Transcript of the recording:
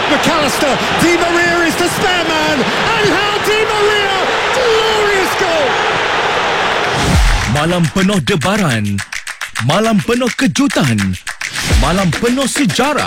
McAllister, Di Maria is the spare man, Angel Di Maria, glorious goal. Malam penuh debaran, malam penuh kejutan, malam penuh sejarah.